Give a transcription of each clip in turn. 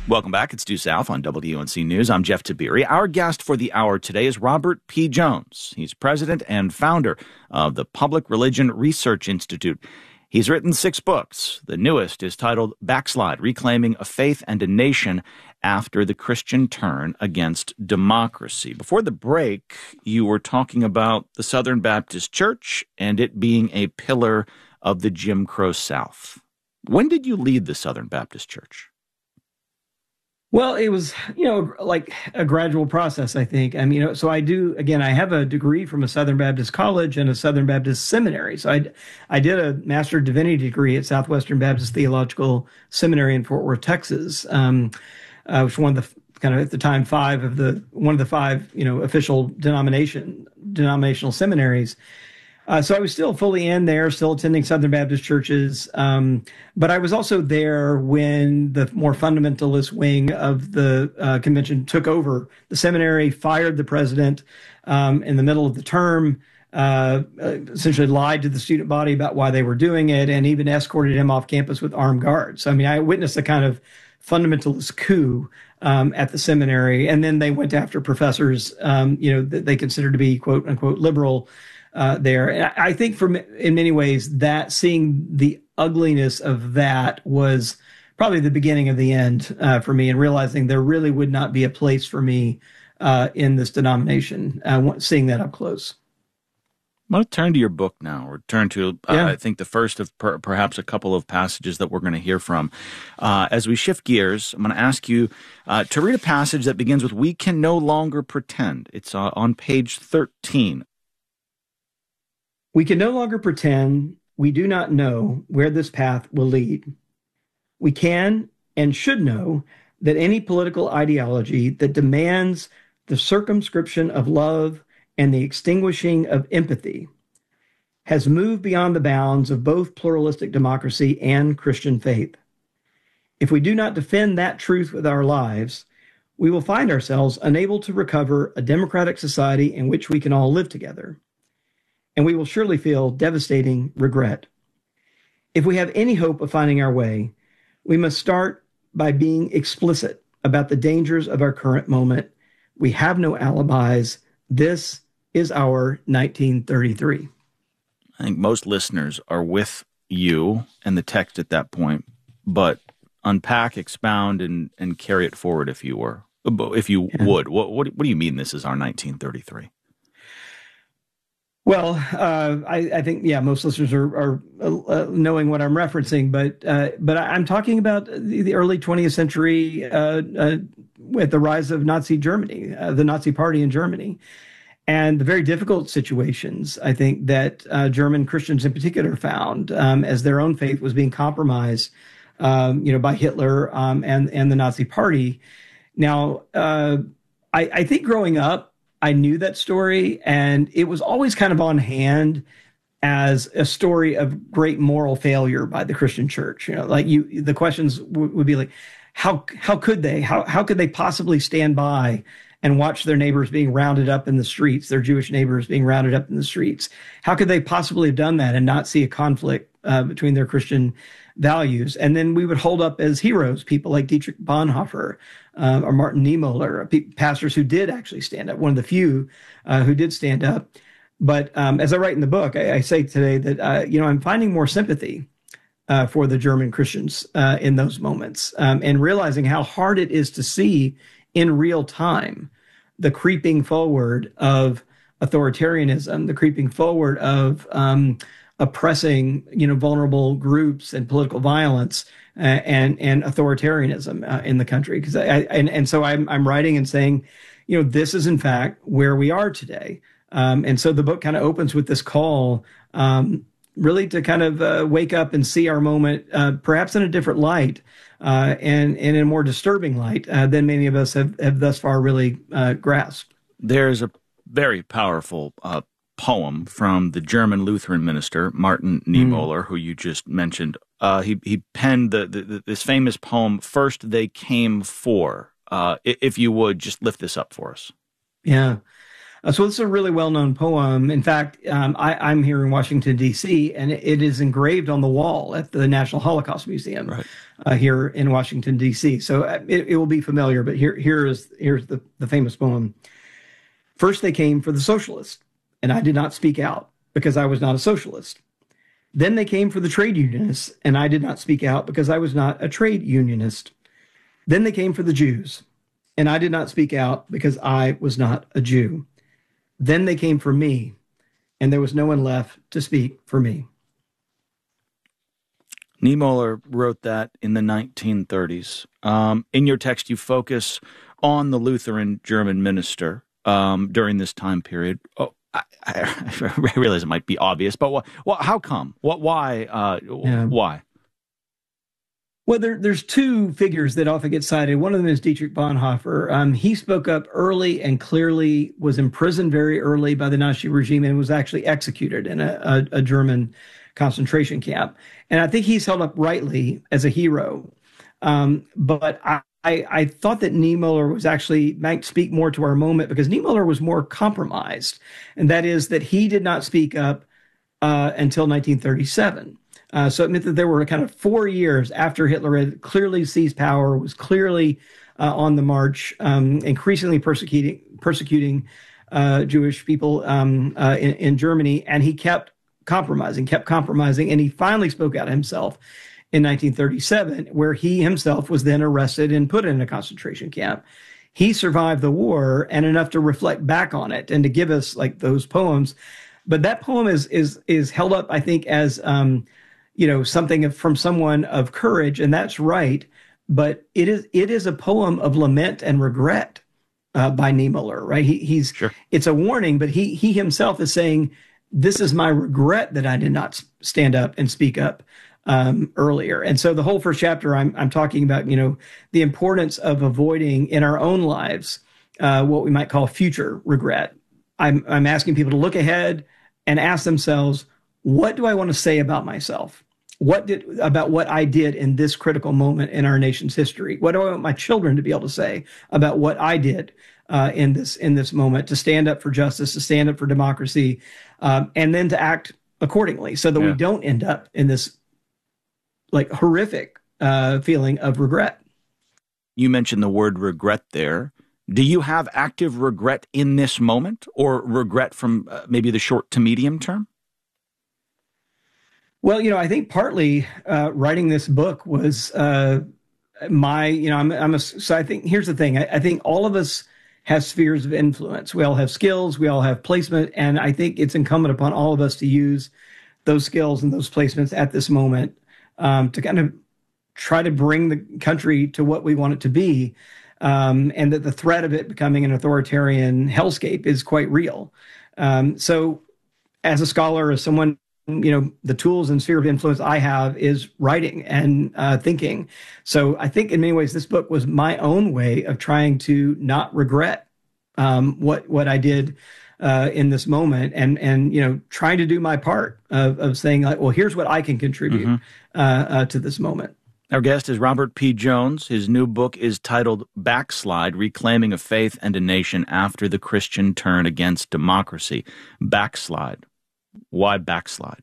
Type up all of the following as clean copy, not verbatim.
Welcome back. It's Due South on WUNC News. I'm Jeff Tiberi. Our guest for the hour today is Robert P. Jones. He's president and founder of the Public Religion Research Institute. He's written 6 books. The newest is titled Backslide: Reclaiming a Faith and a Nation After the Christian Turn Against Democracy. Before the break, you were talking about the Southern Baptist Church and it being a pillar of the Jim Crow South. When did you lead the Southern Baptist Church? Well, it was, like a gradual process, I think. So I have a degree from a Southern Baptist college and a Southern Baptist seminary. So I did a Master of Divinity degree at Southwestern Baptist Theological Seminary in Fort Worth, Texas, which was one of the kind of at the time one of the five, official denominational seminaries. So I was still fully in there, still attending Southern Baptist churches. But I was also there when the more fundamentalist wing of the convention took over the seminary, fired the president in the middle of the term, essentially lied to the student body about why they were doing it, and even escorted him off campus with armed guards. So, I witnessed a kind of fundamentalist coup at the seminary. And then they went after professors, that they considered to be, quote unquote, liberal there. And I think in many ways that seeing the ugliness of that was probably the beginning of the end for me, and realizing there really would not be a place for me in this denomination, seeing that up close. I'm going to turn to your book now, or turn to, I think, the first of perhaps a couple of passages that we're going to hear from. As we shift gears, I'm going to ask you to read a passage that begins with, "We can no longer pretend." It's on page 13. We can no longer pretend we do not know where this path will lead. We can and should know that any political ideology that demands the circumscription of love and the extinguishing of empathy has moved beyond the bounds of both pluralistic democracy and Christian faith. If we do not defend that truth with our lives, we will find ourselves unable to recover a democratic society in which we can all live together. And we will surely feel devastating regret. If we have any hope of finding our way, we must start by being explicit about the dangers of our current moment. We have no alibis. This is our 1933. I think most listeners are with you and the text at that point, but unpack, expound, and carry it forward if you would. What do you mean this is our 1933? Well, I think, most listeners are knowing what I'm referencing, but I'm talking about the early 20th century with the rise of Nazi Germany, the Nazi Party in Germany, and the very difficult situations, I think, that German Christians in particular found as their own faith was being compromised, by Hitler and the Nazi Party. Now, I think growing up, I knew that story, and it was always kind of on hand as a story of great moral failure by the Christian church. The questions would be like, how could they? How could they possibly stand by and watch their neighbors being rounded up in the streets, their Jewish neighbors being rounded up in the streets? How could they possibly have done that and not see a conflict between their Christian values? And then we would hold up as heroes people like Dietrich Bonhoeffer or Martin Niemöller, pastors who did actually stand up, one of the few who did stand up. But as I write in the book, I say today that, I'm finding more sympathy for the German Christians in those moments, and realizing how hard it is to see in real time the creeping forward of authoritarianism, the creeping forward of oppressing, vulnerable groups and political violence and authoritarianism in the country. So I'm writing and saying, this is in fact where we are today. And so the book kind of opens with this call, really to kind of wake up and see our moment, perhaps in a different light, and in a more disturbing light than many of us have thus far really grasped. There's a very powerful poem from the German Lutheran minister, Martin Niemöller, who you just mentioned. He penned this famous poem, "First They Came For." If you would, just lift this up for us. Yeah. So this is a really well-known poem. In fact, I'm here in Washington, D.C., and it is engraved on the wall at the National Holocaust Museum Right. Here in Washington, D.C. So it will be familiar, but here's the famous poem. First they came for the socialists, and I did not speak out because I was not a socialist. Then they came for the trade unionists, and I did not speak out because I was not a trade unionist. Then they came for the Jews, and I did not speak out because I was not a Jew. Then they came for me, and there was no one left to speak for me. Niemöller wrote that in the 1930s. In your text, you focus on the Lutheran German minister during this time period. Oh, I realize it might be obvious, but how come? Why? Why? Well, there's two figures that often get cited. One of them is Dietrich Bonhoeffer. He spoke up early and clearly, was imprisoned very early by the Nazi regime, and was actually executed in a German concentration camp. And I think he's held up rightly as a hero. But I thought that Niemöller was actually might speak more to our moment, because Niemöller was more compromised. And that is that he did not speak up until 1937. So it meant that there were kind of 4 years after Hitler had clearly seized power, was clearly on the march, increasingly persecuting Jewish people in Germany. And he kept compromising. And he finally spoke out himself in 1937, where he himself was then arrested and put in a concentration camp. He survived the war, and enough to reflect back on it and to give us like those poems. But that poem is held up, I think, as something from someone of courage, and that's right. But it is a poem of lament and regret by Niemöller, right? He's Sure. It's a warning, but he himself is saying, "This is my regret that I did not stand up and speak up earlier." And so the whole first chapter, I'm talking about the importance of avoiding in our own lives what we might call future regret. I'm asking people to look ahead and ask themselves, what do I want to say about myself? About what I did in this critical moment in our nation's history? What do I want my children to be able to say about what I did in this moment, to stand up for justice, to stand up for democracy, and then to act accordingly, so that we don't end up in this like horrific feeling of regret. You mentioned the word regret there. Do you have active regret in this moment, or regret from maybe the short to medium term? Well, I think partly writing this book was so I think here's the thing. I think all of us have spheres of influence. We all have skills. We all have placement. And I think it's incumbent upon all of us to use those skills and those placements at this moment to kind of try to bring the country to what we want it to be. And that the threat of it becoming an authoritarian hellscape is quite real. So as a scholar, as someone, the tools and sphere of influence I have is writing and thinking. So I think in many ways, this book was my own way of trying to not regret what I did in this moment, and trying to do my part of saying, like, well, here's what I can contribute to this moment. Our guest is Robert P. Jones. His new book is titled Backslide: Reclaiming a Faith and a Nation After the Christian Turn Against Democracy. Backslide. Why backslide?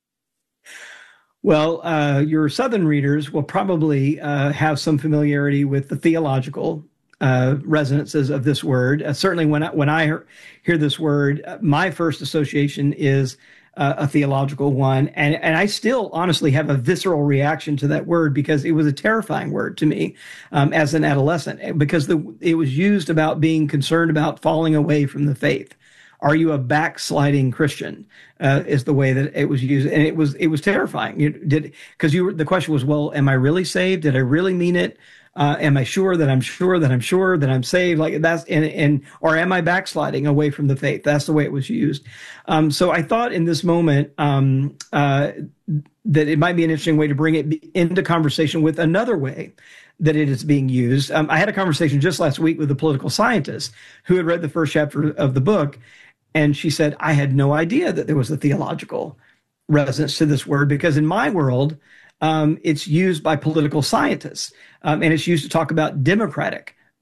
Well, your Southern readers will probably have some familiarity with the theological resonances of this word. Certainly when I hear this word, my first association is a theological one. And I still honestly have a visceral reaction to that word, because it was a terrifying word to me as an adolescent, because it was used about being concerned about falling away from the faith. Are you a backsliding Christian? Is the way that it was used, and it was terrifying. The question was, well, am I really saved? Did I really mean it? Am I sure that I'm sure that I'm sure that I'm saved? Like that's or am I backsliding away from the faith? That's the way it was used. So I thought in this moment that it might be an interesting way to bring it into conversation with another way that it is being used. I had a conversation just last week with a political scientist who had read the first chapter of the book. And she said, I had no idea that there was a theological resonance to this word, because in my world, it's used by political scientists, and it's used to talk about democratic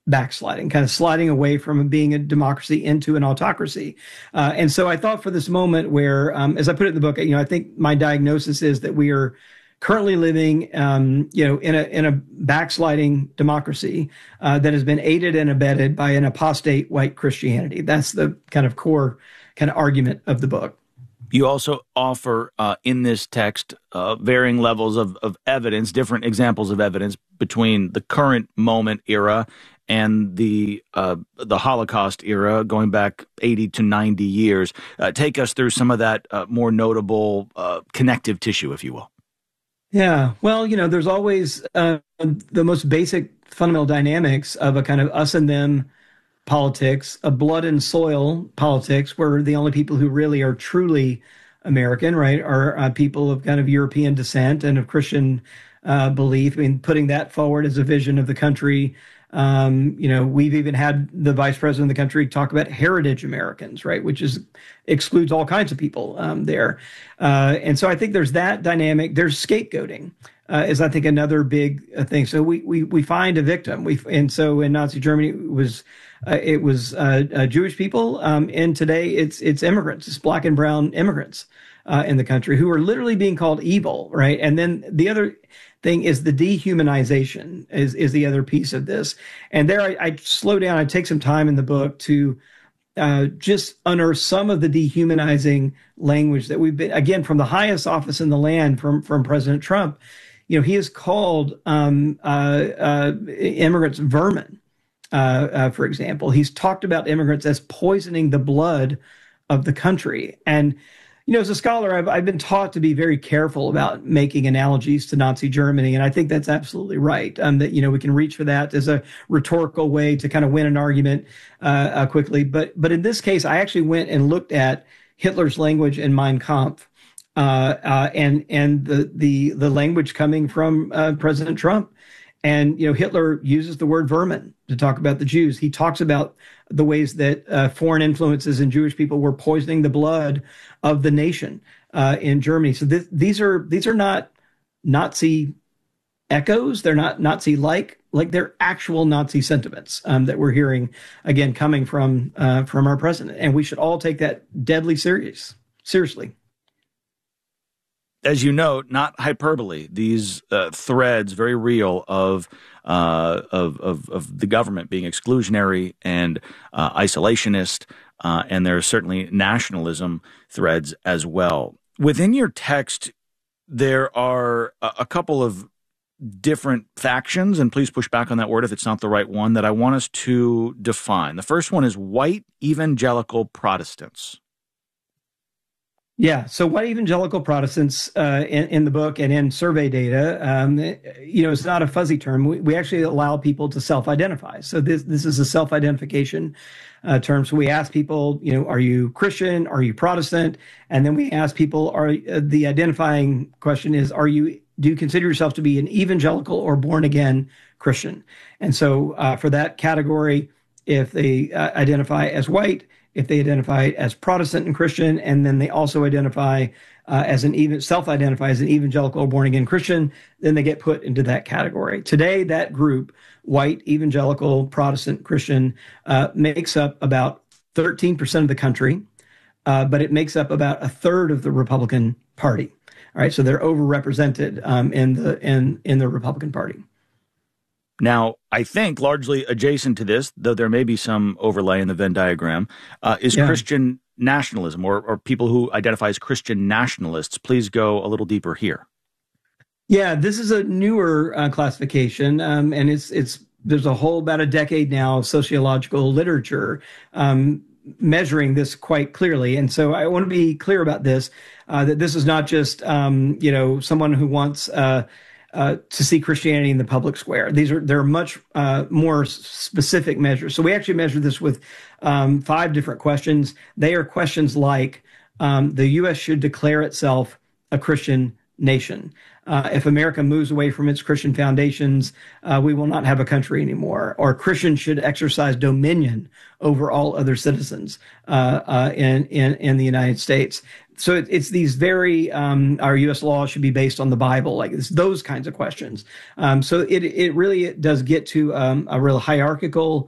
backsliding, kind of sliding away from being a democracy into an autocracy. And so I thought for this moment where, as I put it in the book, I think my diagnosis is that we are currently living, in a backsliding democracy that has been aided and abetted by an apostate white Christianity. That's the kind of core kind of argument of the book. You also offer in this text varying levels of evidence, different examples of evidence between the current moment era and the Holocaust era, going back 80 to 90 years. Take us through some of that more notable connective tissue, if you will. Yeah, well, there's always the most basic fundamental dynamics of a kind of us and them politics, a blood and soil politics, where the only people who really are truly American, right, are people of kind of European descent and of Christian belief. I mean, putting that forward as a vision of the country. We've even had the vice president of the country talk about heritage Americans, right, which excludes all kinds of people there. And so I think there's that dynamic. There's scapegoating. Is I think another big thing. So we find a victim. And so in Nazi Germany it was Jewish people, and today it's immigrants. It's black and brown immigrants in the country who are literally being called evil, right? And then the other thing is the dehumanization is the other piece of this. And there I slow down. I take some time in the book to just unearth some of the dehumanizing language that we've been, again, from the highest office in the land, from President Trump. He has called immigrants vermin, for example. He's talked about immigrants as poisoning the blood of the country. And, as a scholar, I've been taught to be very careful about making analogies to Nazi Germany. And I think that's absolutely right, that, we can reach for that as a rhetorical way to kind of win an argument quickly. But in this case, I actually went and looked at Hitler's language in Mein Kampf. And the language coming from President Trump. And, Hitler uses the word vermin to talk about the Jews. He talks about the ways that foreign influences and Jewish people were poisoning the blood of the nation in Germany. So these are not Nazi echoes. They're not Nazi-like. Like they're actual Nazi sentiments that we're hearing, again, coming from our president. And we should all take that deadly seriously. As you note, not hyperbole. These threads, very real, of the government being exclusionary and isolationist, and there are certainly nationalism threads as well. Within your text, there are a couple of different factions, and please push back on that word if it's not the right one, that I want us to define. The first one is white evangelical Protestants. Yeah. So white evangelical Protestants in the book and in survey data, it's not a fuzzy term. We actually allow people to self-identify. So this is a self-identification term. So we ask people, are you Christian? Are you Protestant? And then we ask people, the identifying question is, do you consider yourself to be an evangelical or born again Christian? And so for that category, if they identify as white, if they identify as Protestant and Christian, and then they also self-identify as an evangelical or born again Christian, then they get put into that category. Today, that group, white evangelical Protestant Christian, makes up about 13% of the country, but it makes up about a third of the Republican Party. All right, so they're overrepresented in the Republican Party. Now, I think largely adjacent to this, though there may be some overlay in the Venn diagram, is Christian nationalism or people who identify as Christian nationalists. Please go a little deeper here. Yeah, this is a newer classification, and there's a whole about a decade now of sociological literature measuring this quite clearly. And so I want to be clear about this, that this is not just someone who wants to see Christianity in the public square. There are much more specific measures. So we actually measured this with 5 different questions. They are questions like the U.S. should declare itself a Christian nation. If America moves away from its Christian foundations, we will not have a country anymore. Or Christians should exercise dominion over all other citizens in the United States. So it's these very our U.S. law should be based on the Bible, like it's those kinds of questions. So it really does get to a real hierarchical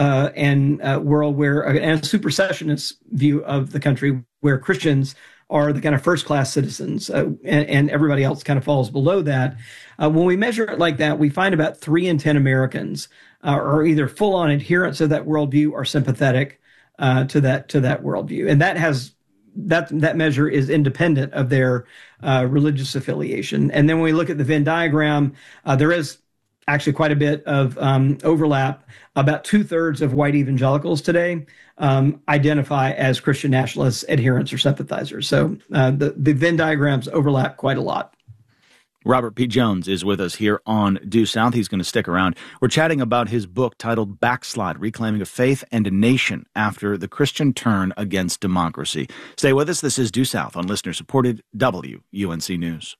world where and a supersessionist view of the country, where Christians are the kind of first-class citizens, and everybody else kind of falls below that. When we measure it like that, we find about 3 in 10 Americans are either full-on adherents of that worldview or sympathetic to that worldview, and that measure is independent of their religious affiliation. And then when we look at the Venn diagram, there is actually quite a bit of overlap. About 2/3 of white evangelicals today identify as Christian nationalists, adherents, or sympathizers. So the Venn diagrams overlap quite a lot. Robert P. Jones is with us here on Due South. He's going to stick around. We're chatting about his book titled Backslide, Reclaiming a Faith and a Nation After the Christian Turn Against Democracy. Stay with us. This is Due South on listener-supported WUNC News.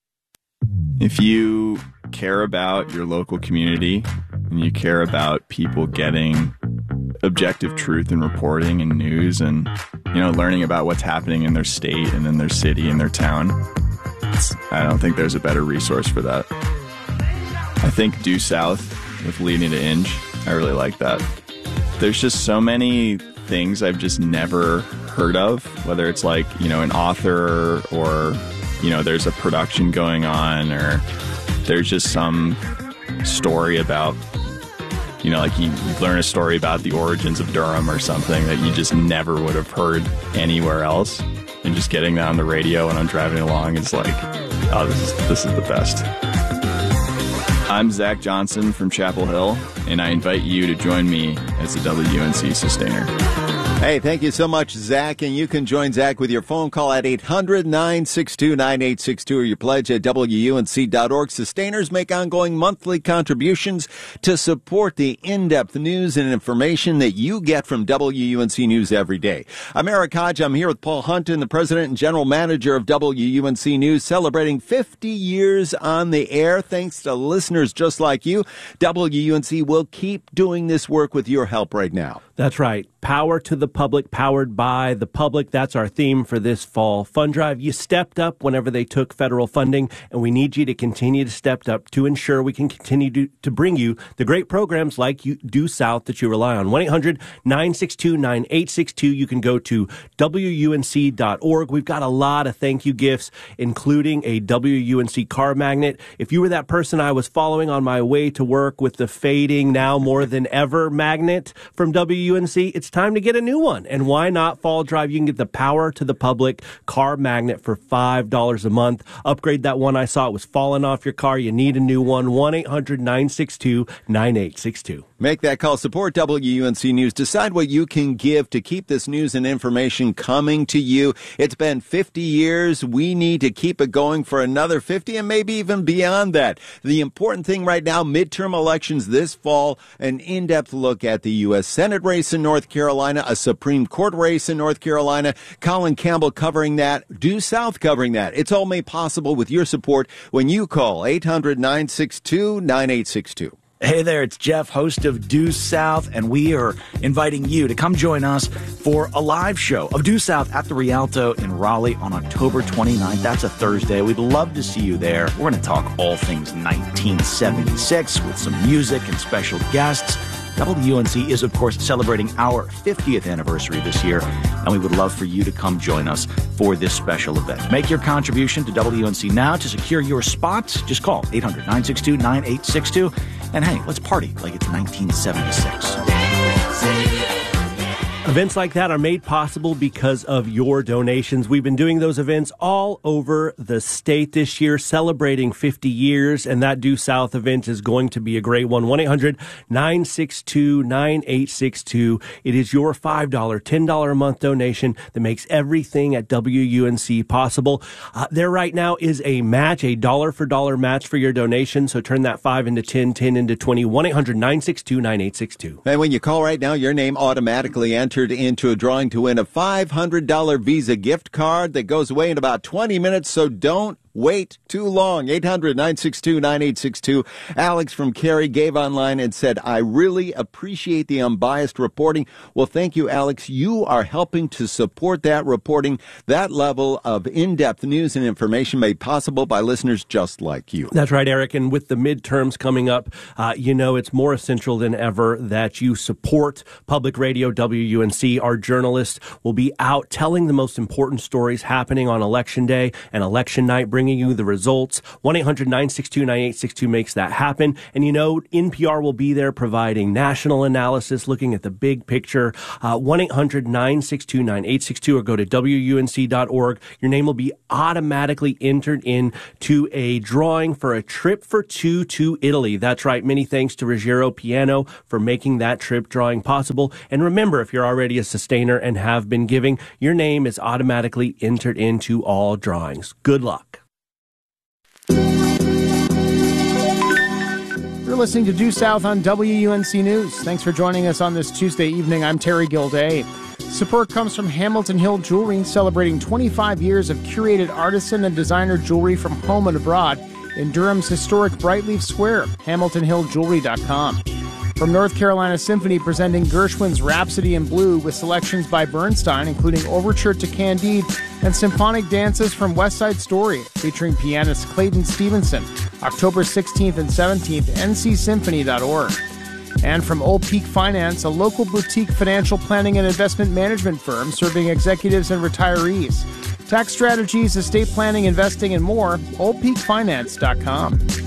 If you care about your local community and you care about people getting objective truth and reporting and news and, learning about what's happening in their state and in their city and their town, I don't think there's a better resource for that. I think Due South with Leading to Inge, I really like that. There's just so many things I've just never heard of, whether it's like, an author or, there's a production going on, or there's just some story about, like you learn a story about the origins of Durham or something that you just never would have heard anywhere else. And just getting that on the radio when I'm driving along is like, oh, this is the best. I'm Zach Johnson from Chapel Hill, and I invite you to join me as a WUNC Sustainer. Hey, thank you so much, Zach. And you can join Zach with your phone call at 800-962-9862 or your pledge at WUNC.org. Sustainers make ongoing monthly contributions to support the in-depth news and information that you get from WUNC News every day. I'm Eric Hodge. I'm here with Paul Hunton, the president and general manager of WUNC News, celebrating 50 years on the air. Thanks to listeners just like you, WUNC will keep doing this work with your help right now. That's right. Power to the public, powered by the public. That's our theme for this fall fund drive. You stepped up whenever they took federal funding, and we need you to continue to step up to ensure we can continue to bring you the great programs like Due South that you rely on. 1-800-962-9862. You can go to WUNC.org. We've got a lot of thank you gifts, including a WUNC car magnet. If you were that person I was following on my way to work with the fading now more than ever magnet from WUNC, it's time to get a new one. And why not Fall Drive? You can get the Power to the Public car magnet for $5 a month. Upgrade that one I saw. It was falling off your car. You need a new one. 1-800-962-9862. Make that call. Support WUNC News. Decide what you can give to keep this news and information coming to you. It's been 50 years. We need to keep it going for another 50 and maybe even beyond that. The important thing right now, midterm elections this fall, an in-depth look at the U.S. Senate race in North Carolina, a Supreme Court race in North Carolina. Colin Campbell covering that. Due South covering that. It's all made possible with your support when you call 800-962-9862. Hey there, it's Jeff, host of Due South, and we are inviting you to come join us for a live show of Due South at the Rialto in Raleigh on October 29th. That's a Thursday. We'd love to see you there. We're going to talk all things 1976 with some music and special guests. WUNC is, of course, celebrating our 50th anniversary this year, and we would love for you to come join us for this special event. Make your contribution to WUNC now to secure your spot. Just call 800-962-9862, and hey, let's party like it's 1976. Events like that are made possible because of your donations. We've been doing those events all over the state this year, celebrating 50 years, and that Due South event is going to be a great one. 1-800-962-9862. It is your $5, $10 a month donation that makes everything at WUNC possible. There right now is a match, a dollar-for-dollar match for your donation, so turn that 5 into 10, 10 into 20. 1-800-962-9862. And when you call right now, your name automatically entered into a drawing to win a $500 Visa gift card that goes away in about 20 minutes, so don't wait too long. 800-962-9862. Alex from Cary gave online and said, I really appreciate the unbiased reporting. Well, thank you, Alex. You are helping to support that reporting, that level of in-depth news and information made possible by listeners just like you. That's right, Eric. And with the midterms coming up, it's more essential than ever that you support Public Radio WUNC. Our journalists will be out telling the most important stories happening on Election Day and Election Night, bringing you the results. 1-800-962-9862 makes that happen. And NPR will be there providing national analysis, looking at the big picture. 1-800-962-9862 or go to WUNC.org. Your name will be automatically entered into a drawing for a trip for two to Italy. That's right. Many thanks to Ruggiero Piano for making that trip drawing possible. And remember, if you're already a sustainer and have been giving, your name is automatically entered into all drawings. Good luck. You're listening to Due South on WUNC News. Thanks for joining us on this Tuesday evening. I'm Terry Gilday. Support comes from Hamilton Hill Jewelry, celebrating 25 years of curated artisan and designer jewelry from home and abroad in Durham's historic Brightleaf Square, HamiltonHillJewelry.com. From North Carolina Symphony, presenting Gershwin's Rhapsody in Blue with selections by Bernstein, including Overture to Candide and symphonic dances from West Side Story, featuring pianist Clayton Stevenson, October 16th and 17th, ncsymphony.org. And from Old Peak Finance, a local boutique financial planning and investment management firm serving executives and retirees. Tax strategies, estate planning, investing, and more, oldpeakfinance.com.